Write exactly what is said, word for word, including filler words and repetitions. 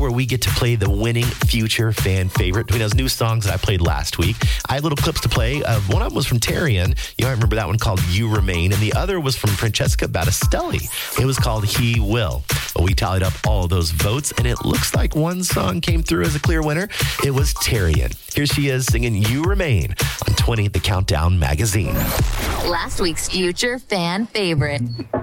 where we get to play the winning future fan favorite between those new songs that I played last week. I had little clips to play. Uh, one of them was from Tarian. You might remember that one called You Remain. And the other was from Francesca Battistelli. It was called He Will. Well, we tallied up all of those votes, and it looks like one song came through as a clear winner. It was Tarian. Here she is singing You Remain on twenty The Countdown magazine. Last week's future fan favorite.